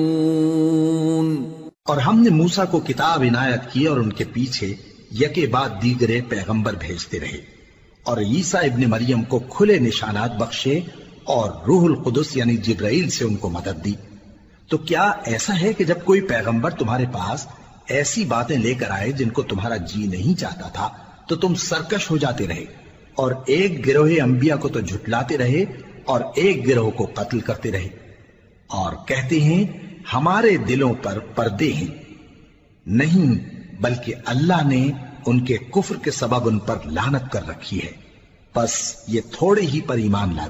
और हमने मूसा को किताब इनायत की और उनके पीछे यके बाद दीगरे पैगंबर भेजते रहे और ईसा इब्ने मरियम को खुले निशानात बख्शे और रूहुल कुदस यानी जिब्राइल से उनको मदद दी। तो क्या ऐसा है कि जब कोई पैगंबर तुम्हारे पास ऐसी बातें लेकर आए जिनको तुम्हारा जी नहीं चाहता था तो तुम सरकश हो जाते रहे और एक गिरोह अंबिया को तो झुटलाते रहे और एक गिरोह को कत्ल करते रहे और कहते हैं हमारे दिलों पर पर्दे हैं। नहीं, बल्कि अल्लाह ने उनके कुफ्र के सबब उन पर लानत कर रखी है। बस ये थोड़े ही पर ईमान लाते